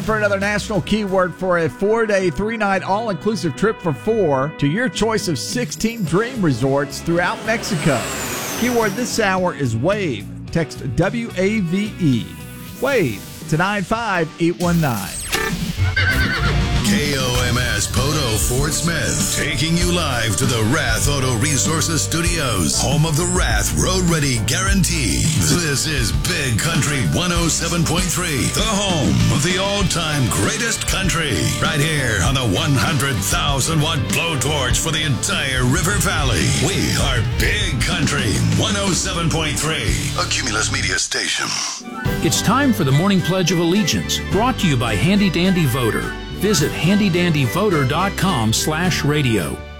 For another national keyword for a 4-day, 3-night all-inclusive trip for 4 to your choice of 16 dream resorts throughout Mexico. Keyword this hour is WAVE. Text WAVE. WAVE to 95819. KOMS Poto Fort Smith, taking you live to the Rath Auto Resources Studios, home of the Rath Road Ready Guarantee. This is Big Country 107.3, the home of the all-time greatest country. Right here on the 100,000-watt blowtorch for the entire River Valley. We are Big Country 107.3, a Cumulus Media station. It's time for the Morning Pledge of Allegiance, brought to you by Handy Dandy Voter. Visit handydandyvoter.com/radio.